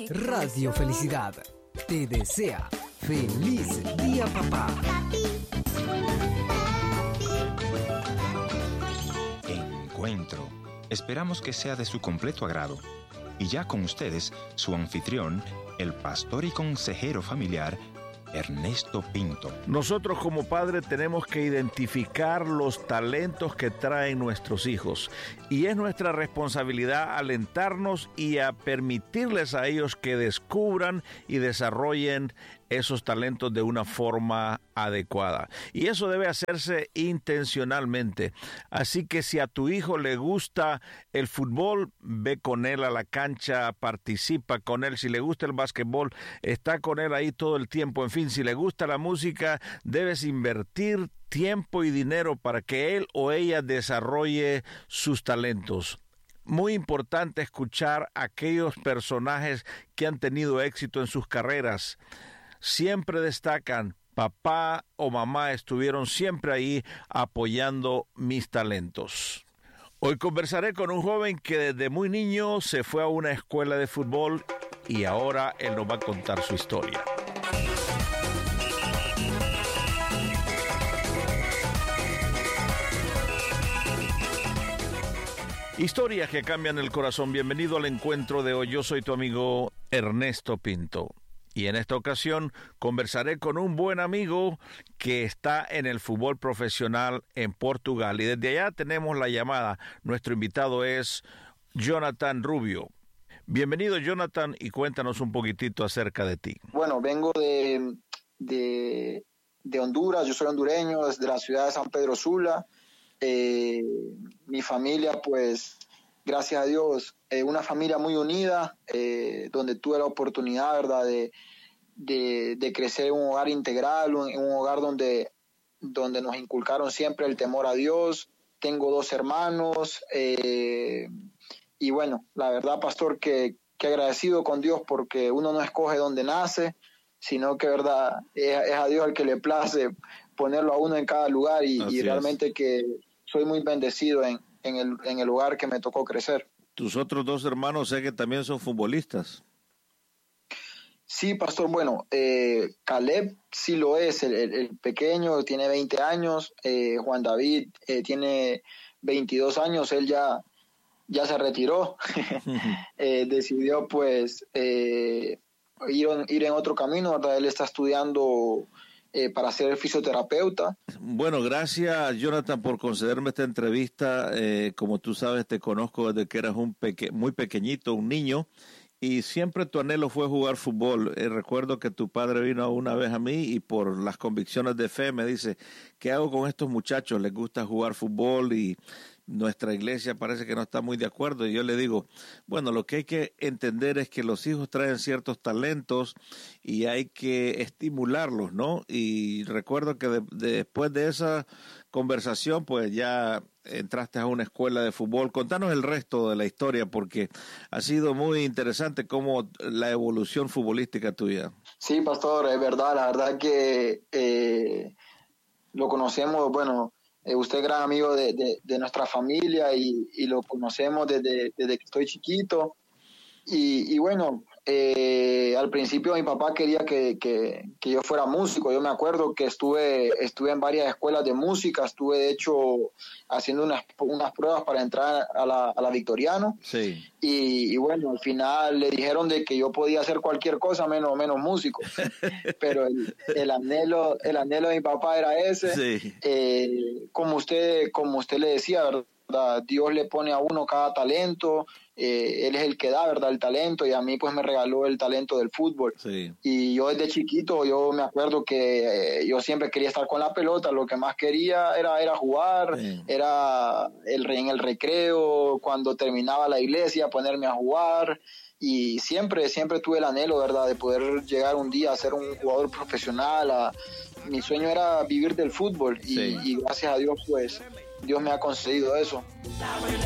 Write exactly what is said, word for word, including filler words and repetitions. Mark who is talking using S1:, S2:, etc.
S1: Radio Felicidad te desea feliz día, papá.
S2: Encuentro. Esperamos que sea de su completo agrado. Y ya con ustedes, su anfitrión, el pastor y consejero familiar, Ernesto Pinto.
S3: Nosotros como padres tenemos que identificar los talentos que traen nuestros hijos y es nuestra responsabilidad alentarnos y a permitirles a ellos que descubran y desarrollen esos talentos de una forma adecuada. Y eso debe hacerse intencionalmente. Así que si a tu hijo le gusta el fútbol, ve con él a la cancha, participa con él. Si le gusta el básquetbol, está con él ahí todo el tiempo. En fin, si le gusta la música, debes invertir tiempo y dinero para que él o ella desarrolle sus talentos. Muy importante escuchar a aquellos personajes que han tenido éxito en sus carreras. Siempre destacan, papá o mamá estuvieron siempre ahí apoyando mis talentos. Hoy conversaré con un joven que desde muy niño se fue a una escuela de fútbol y ahora él nos va a contar su historia. Historias que cambian el corazón. Bienvenido al encuentro de hoy. Yo soy tu amigo Ernesto Pinto. Y en esta ocasión conversaré con un buen amigo que está en el fútbol profesional en Portugal. Y desde allá tenemos la llamada. Nuestro invitado es Jonathan Rubio. Bienvenido, Jonathan, y cuéntanos un poquitito acerca de ti.
S4: Bueno, vengo de, de, de Honduras. Yo soy hondureño, desde la ciudad de San Pedro Sula. Eh, mi familia, pues, gracias a Dios, eh, una familia muy unida, eh, donde tuve la oportunidad, ¿verdad?, de, de, de crecer en un hogar integral, un, en un hogar donde, donde nos inculcaron siempre el temor a Dios. Tengo dos hermanos, eh, y bueno, la verdad, pastor, que, que agradecido con Dios, porque uno no escoge dónde nace, sino que, verdad, es, es a Dios el que le place ponerlo a uno en cada lugar, y, y realmente que soy muy bendecido en, en, el, en el lugar que me tocó crecer.
S3: Tus otros dos hermanos sé que también son futbolistas.
S4: Sí, pastor, bueno, eh, Caleb sí lo es, el, el, el pequeño tiene veinte años, eh, Juan David eh, tiene veintidós años, él ya, ya se retiró, eh, decidió pues eh, ir, ir en otro camino, ¿verdad? Él está estudiando Eh, para ser fisioterapeuta.
S3: Bueno, gracias, Jonathan, por concederme esta entrevista. Eh, como tú sabes, te conozco desde que eras un peque- muy pequeñito, un niño, y siempre tu anhelo fue jugar fútbol. Eh, recuerdo que tu padre vino una vez a mí y por las convicciones de fe me dice, ¿qué hago con estos muchachos? Les gusta jugar fútbol y nuestra iglesia parece que no está muy de acuerdo. Y yo le digo, bueno, lo que hay que entender es que los hijos traen ciertos talentos y hay que estimularlos, ¿no? Y recuerdo que de, de, después de esa conversación, pues ya entraste a una escuela de fútbol. Contanos el resto de la historia, porque ha sido muy interesante cómo la evolución futbolística tuya.
S4: Sí, pastor, es verdad, la verdad que eh, lo conocemos, bueno, Eh, usted es gran amigo de, de, de nuestra familia y, y lo conocemos desde, desde que estoy chiquito. Y, y bueno, eh, al principio mi papá quería que, que, que yo fuera músico. Yo me acuerdo que estuve, estuve en varias escuelas de música, estuve de hecho haciendo unas, unas pruebas para entrar a la, a la Victoriano.
S3: Sí.
S4: Y, y bueno, al final le dijeron de que yo podía hacer cualquier cosa menos, menos músico. Pero el, el anhelo, el anhelo de mi papá era ese.
S3: Sí.
S4: Eh, como usted, como usted le decía, ¿verdad? Dios le pone a uno cada talento, eh, Él es el que da, ¿verdad?, el talento, y a mí pues me regaló el talento del fútbol.
S3: Sí.
S4: Y yo desde chiquito, yo me acuerdo que eh, yo siempre quería estar con la pelota, lo que más quería era, era jugar, sí. Era el, en el recreo, cuando terminaba la iglesia, ponerme a jugar, y siempre, siempre tuve el anhelo, ¿verdad?, de poder llegar un día a ser un jugador profesional. A, mi sueño era vivir del fútbol, y, sí. y gracias a Dios, pues, Dios me ha concedido eso.